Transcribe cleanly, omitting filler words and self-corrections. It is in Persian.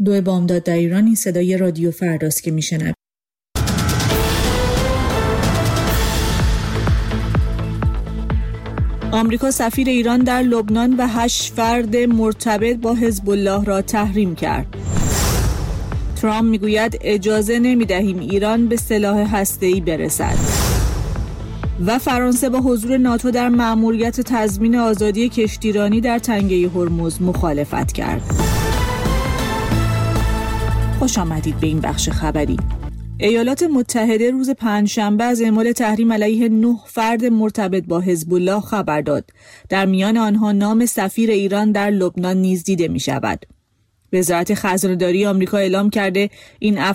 2 بامداد در ایران. این صدای رادیو فرداست که میشنوید. آمریکا سفیر ایران در لبنان و 8 فرد مرتبط با حزب الله را تحریم کرد. ترامپ میگوید اجازه نمیدهیم ایران به سلاح هسته‌ای برسد. و فرانسه با حضور ناتو در مأموریت تضمین آزادی کشتیرانی در تنگه هرمز مخالفت کرد. خوش آمدید به این بخش خبری. ایالات متحده روز پنجشنبه از اعمال تحریم علیه 9 فرد مرتبط با حزب الله خبر داد. در میان آنها نام سفیر ایران در لبنان نیز دیده می شود. وزارت خزانه‌داری آمریکا اعلام کرده این